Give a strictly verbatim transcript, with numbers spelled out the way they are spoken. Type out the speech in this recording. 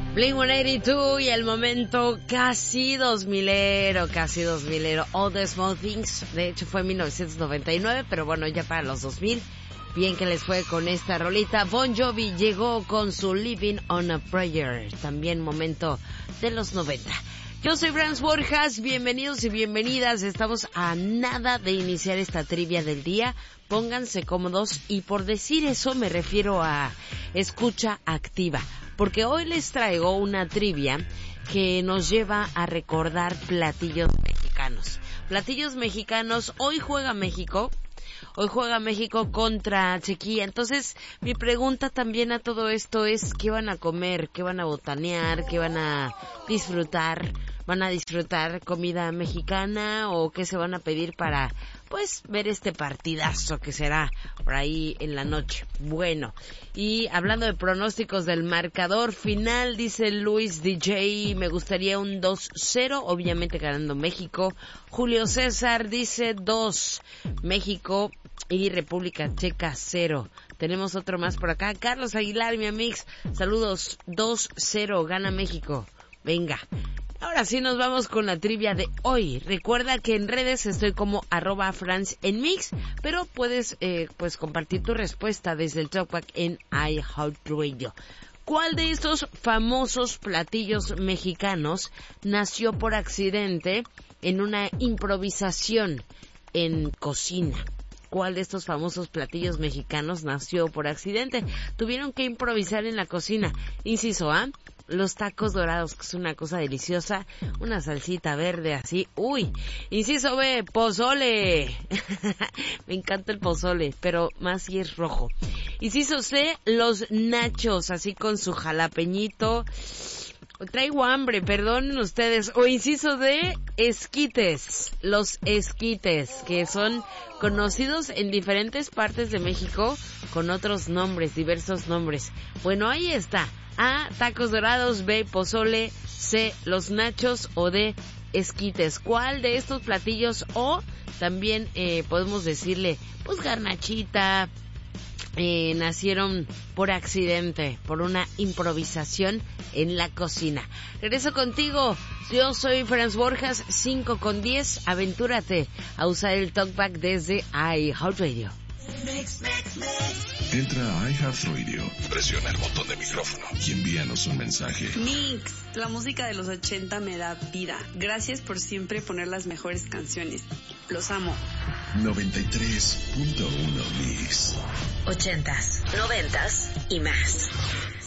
Blink ciento ochenta y dos y el momento casi dos milero, casi dos milero. All the Small Things, de hecho fue en mil novecientos noventa y nueve, pero bueno, ya para los dos mil. Bien que les fue con esta rolita. Bon Jovi llegó con su Living on a Prayer, también momento de los noventa. Yo soy Franz Borjas, bienvenidos y bienvenidas. Estamos a nada de iniciar esta trivia del día. Pónganse cómodos y por decir eso me refiero a escucha activa, porque hoy les traigo una trivia que nos lleva a recordar platillos mexicanos. Platillos mexicanos, hoy juega México. Hoy juega México contra Chequia. Entonces, mi pregunta también a todo esto es, ¿qué van a comer? ¿Qué van a botanear? ¿Qué van a disfrutar? ¿Van a disfrutar comida mexicana o qué se van a pedir para, pues, ver este partidazo que será por ahí en la noche? Bueno, y hablando de pronósticos del marcador final, dice Luis D J, me gustaría un dos cero, obviamente ganando México. Julio César dice dos, México y República Checa cero. Tenemos otro más por acá. Carlos Aguilar, mi amix, saludos, dos cero, gana México. Venga. Ahora sí nos vamos con la trivia de hoy. Recuerda que en redes estoy como arroba Franz en Mix, pero puedes eh, pues compartir tu respuesta desde el Talkback en iHeartRadio. ¿Cuál de estos famosos platillos mexicanos nació por accidente en una improvisación en cocina? ¿Cuál de estos famosos platillos mexicanos nació por accidente? Tuvieron que improvisar en la cocina. Inciso A, los tacos dorados, que es una cosa deliciosa, una salsita verde así, uy. Inciso B, pozole. Me encanta el pozole, pero más si es rojo. Inciso C, los nachos, así con su jalapeñito. Traigo hambre, perdonen ustedes. O inciso D, esquites. Los esquites, que son conocidos en diferentes partes de México con otros nombres, diversos nombres. Bueno, ahí está. A, tacos dorados. B, pozole. C, los nachos. O D, esquites. ¿Cuál de estos platillos? O también eh, podemos decirle, pues garnachita, eh, nacieron por accidente, por una improvisación en la cocina. Regreso contigo. Yo soy Franz Borjas, cinco con diez. Aventúrate a usar el Talkback desde iHeartRadio. Mix, mix, mix. Entra a iHeartRadio, presiona el botón de micrófono y envíanos un mensaje. Mix, la música de los ochenta me da vida. Gracias por siempre poner las mejores canciones. Los amo. noventa y tres punto uno Mix. Ochentas, noventas y más.